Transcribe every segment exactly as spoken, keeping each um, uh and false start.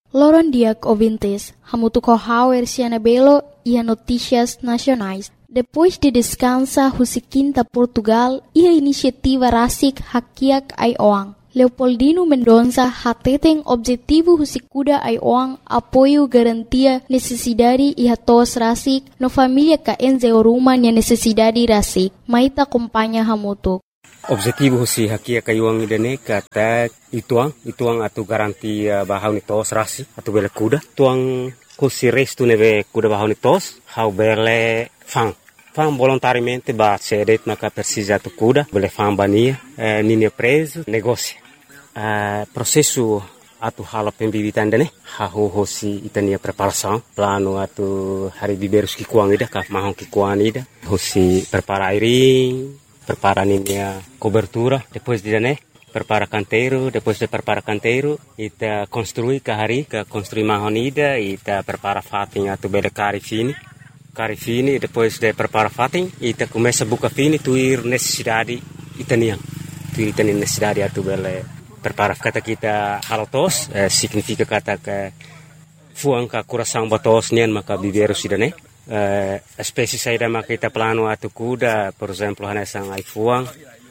Loron diak ouvintes, hamutu kohauer siana belo e notícias nacionais. Depois de descansa Husiquinta Portugal e a iniciativa Rasik Hakiak Aioang. Leopoldino Mendonça hateten objetivo Husikuda Aioang apoio garantia necessidade e hatos Rasik no família ka enzeoruma nia necessidade Rasik. Maita acompanha hamutu. Objetivo husi hakia kayuang idane kata ituang ituang atu garanti bahau ni tos rasi atu bele kuda tuang husi restu neve kuda bahau ni tos hau bele fang fang volontariamente ba cedet na ka persija tu kuda bele fang bania eh, nini preso negócio eh, processo atu hala pembibitan dane hau husi itania preparação plano atu hari biberus ki kuang ida ka mahong ki kuang ida husi prepara airing prepara a cobertura, depois de né, prepara canteiro, depois de prepara canteiro, ita construi kahari, ka construi mahonida, ita prepara fatin atu bele cari fini, cari fini, depois de prepara fatin, ita começa buka fini, tuir necessidade itanian, tuir itanian necessidade atu bele prepara kata kita halotos, eh, significa kata ke fuang ka coração batos nian maka biberu sidane. Uh, espécie saída maka kita plano atu kuda, por exemplo, hanesang ai fuang,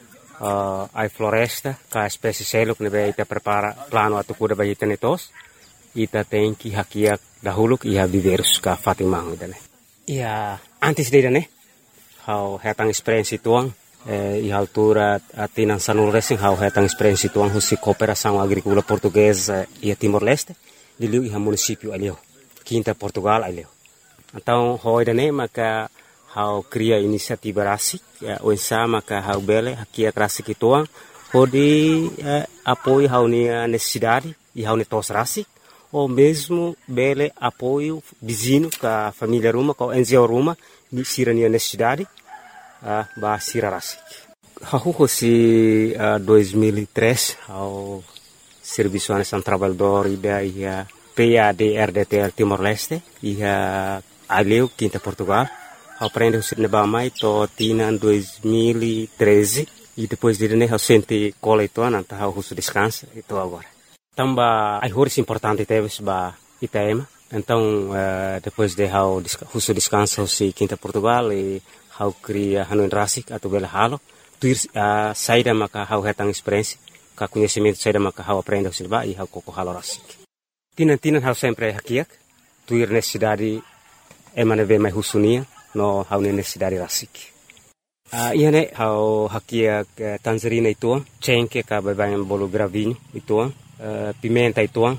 uh, ai floresta, ka espécie seluk nebe ita prepara plano atu kuda bagi tenetos, ita tenki hakiak dahuluk iha biverus ka fatimang idane. Ia antes de ne, hau hetang experiência tuang, eh, iha altura atinan sanul racing hau hetang experiência tuang husi cooperação agrícola portuguesa ia Timor-Leste, diliu iha município alio, Quinta Portugal alio. Então, hoi dane maka hau cria inisiativa rasik, ya, wensa maka hau bele hakia rasik ituang, hodi eh, apoio hau ni necessidade e hau ni tos rasik, ou mesmo bele apoio vizinho ka família ruma, ka N G O ruma, ni sira ni necessidade, uh, ba sira rasik. Hau hosi uh, dois mil e três, hau Serviço Nacional Trabalhador ida ia P A D R D T L Timor-Leste, ia Aleu, Quinta Portugal, aprende o cinema mais to tina dois mil e treze e depois de né eu senti cola itu nanti eu russo descansa itu agora. Tamba ai horas importante teve ba Itaema, então uh, depois de eu russo descansa o Quinta Portugal e eu cria hanuin rasik atau bela halo, tuir uh, saída maka eu hetang experiência, ka conhecimento saída maka eu aprende o cinema e eu koko halo rasik. Tina tina eu sempre hakiak, tuir necessidade emane ve mai husunia no hau necessidade rasik. Uh, ia ne hau hakia uh, tangerina ituang, cengke ka babayan bolo gravinho ituang, uh, pimenta ituang,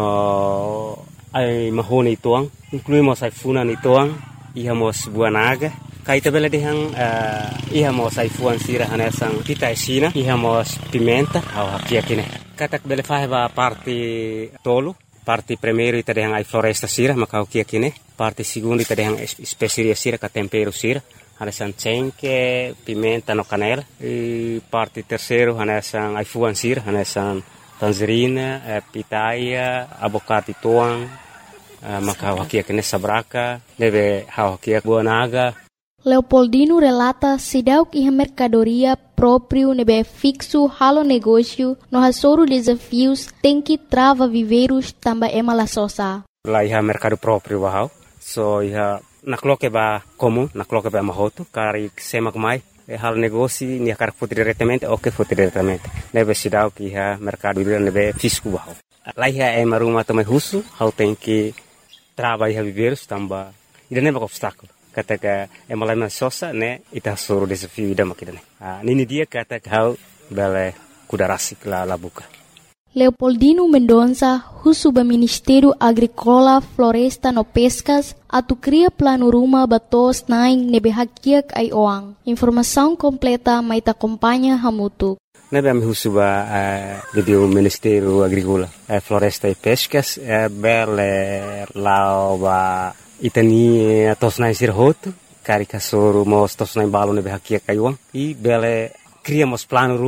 no ai mahone ituang, incluímos ai funan ituang, ia mos buanaga, kaita bela dehang uh, ia mos ai fuan sira hanesang kita esina, ia mos pimenta hau hakia kine. Katak bele faheba parte tolo, parte primeiro ita dehang ai floresta sira maka hau kia kine. Parte segundo ita dehang especiaria sira ka tempero sira, hanesan cengke, pimenta no canela. E parte terceiro hanesan ai fuan sira, hanesan tangerina, eh, pitaia, abocado tuang, eh, maka hau hakia kine sabraka, deve hau hakia buanaga. Leopoldino relata sidauk iha mercadoria próprio nebe fixo halo negócio no hasoro desafios tem que trava viveiros tamba ema la sosa. Lá iha mercado próprio bahau, so iha nakloke ba comum, nakloke ba mahoto, kari semak mai, e halo negócio ni akar foto diretamente ou que foto diretamente. Nebe sidauk iha mercado nebe fixo bahau. Lá iha ema rumah também russo, hau tem que trava iha viveiros tamba, ida nebe obstáculo. Kata ka emalama sosa ne ita soro desafio ida makidane. Ah nini dia kata kau bele kuda rasik la labuka. Leopoldino Mendonça, husu ba Ministério Agrícola, Floresta no Pescas, atu cria plano ruma batos naing nebe hakiak ai oang. Informação completa mai ta acompanha hamutu. Nebe am husu ba uh, do Ministério Agrícola, uh, Floresta e Pescas, uh, bele lao ba itani tos na sir hotu cari kasoro mos tos na balo ne hakia kayuang e bele criamos plano ruma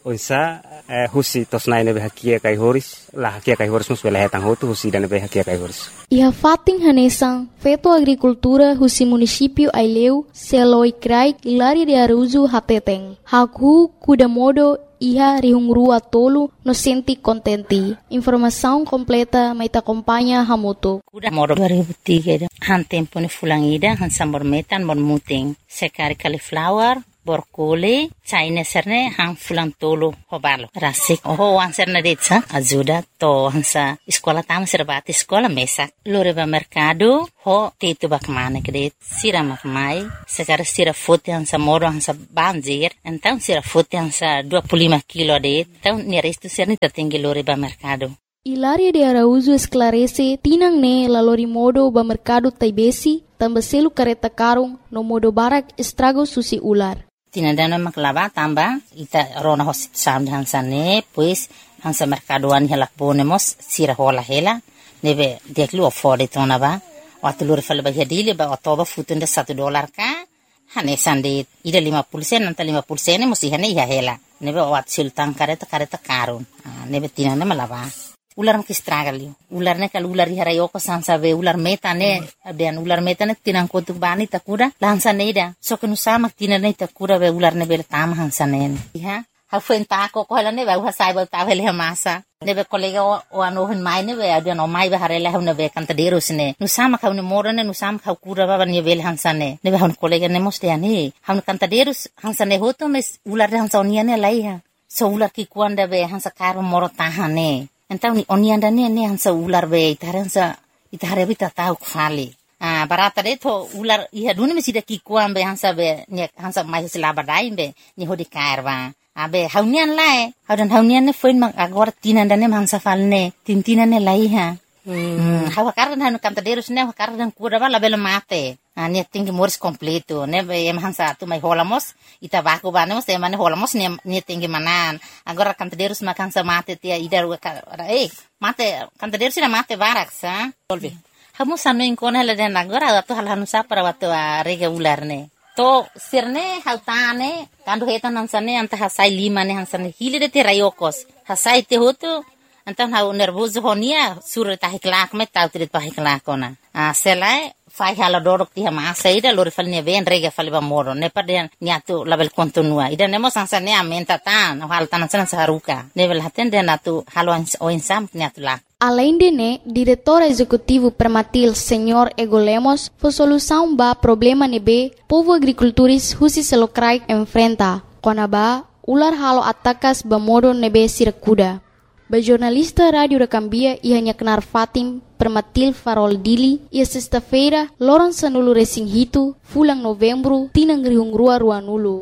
Oisa eh, husi tos nai nebe hakia kai horis la hakia kai horis mus bela hetang hotu husi dan nebe hakia kai horis. Iha fating hanesang feto agricultura husi município Aileu seloi krai Hilaria de Araújo hateteng. Haku kuda modo iha rihungrua tolu no senti contenti. Informação completa mai ta acompanha hamoto. Kuda modo dua ribu tiga han tempo ni fulangida han sambor metan mon muting. Sekari cauliflower borkole China serne hang fulang tolo hobalo rasik oh wan serne detsa ajuda to hansa sekolah tam serbati sekolah mesak lore ba mercado ho tetu bak mane kede sira mak mai sekarang sira fote hansa moro hansa banjir então sira fote hansa dua puluh lima kilo de então ni resto serne tertinggi lore ba mercado. Hilaria de Araújo esclarece tinang ne la lori modo ba mercado taibesi tambah selu kareta karung no modo barak estrago susi ular. Tinandana maklava tamba ita rona hosit sam hansane pues hansa mercadoan helak bonemos sira hola hela nebe deklu afford itona ba watulur fal ba hadile ba otoba futunda satu dolar ka hane sande ida lima puluh sen nanta lima puluh sen musi hane ya hela nebe wat sultan kareta kareta karun nebe tinana malava ular makistragali ular ne kal ular harayo ko sansa be ular meta ne abian ular meta ne tinang kotuk bani takura lansa neida so kenu sama tinane takura be ular ne bel tam hansa ne ha ha fuenta ko ko hala ne ba ha sai ba ta vele masa ne be kolega o ano hen mai ne be abian o mai be harela ne be kanta deros ne nu sama ka ne moro ne nu sama ka kura ba ne bel hansa ne ne be han kolega ne moste ani han kanta deros hansa ne hoto mes ular hansa onia ne lai ha so ular ki kuanda be hansa karo moro tahane. Então ni onianda ne ne hansa ular be itaransa itare bita tau khali ah barata de to ular iha duni me sida ki kuam be hansa be ne hansa mai sila badai be ni hodi kairwa abe haunian lai haudan haunian ne foin mak agor tinanda ne hansa falne tintina ne lai ha hmm hawa karan hanu kanta derus ne karan kura bala bela mate ani tinggi moris completo ne be hansa tu mai holamos ita baku banemos te mane holamos ne ne tinggi manan agora cantaderos ma kansa mate tia idar eh mate cantaderos ina mate barak sa volve hamu sanu inkona la den agora tu hal hanu sa para watu rega ular ne to sirne hautane kandu hetan hansane anta hasai lima ne hansane hile de te rayokos hasai te hotu antan hau nervoso honia sur ta hiklak me tau trit pa hiklak ona a selai fai hala dorok ti ma saida lori fal ne ven rega fal ba moro ne paden niatu label kontonua ida nemo sansa ne amenta tan hal tan san saruka level haten de natu halo o insam niatu la. Além de ne, diretor executivo Permatil, senhor Ego Lemos, foi solução ba problema nebe povo agricultores husi selokrai enfrenta. Konaba ular halo atakas ba modo nebe sirakuda. Ba jornalista Radio Recambia ia nyaknar Fatim Permatil Farol Dili ia sexta-feira loran sanulu resing hitu fulang novembro tinang rihung rua rua nulu.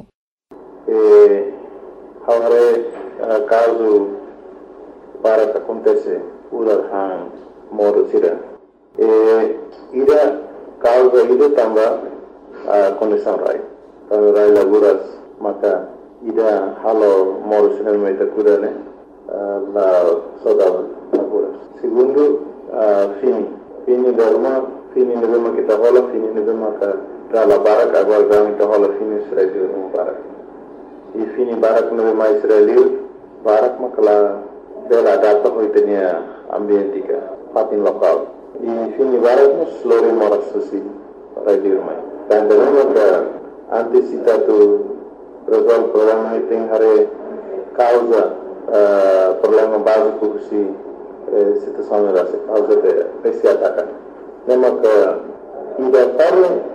Eh, haware uh, caso para que acontece ular han modo sira. Eh, ida causa ida tamba uh, condição rai. Tamba rai laguras maka ida halo modo sira meita kudane. Uh, la saudade laboras. Segundo, uh, fini. Fini derma, fini nebema kita hola, fini nebema ka dala barak agora gami kita hola fini Israel no barak. E fini barak nebema Israel barak makala bela data ko itenia ambiente ka fatin lokal. E fini barak nos lori moras susi radio mai. Dan derma ka antisipatu resolve problema iting hare causa Uh, problema básico si eh, situação era causa de esse ataque. Lembra que ainda para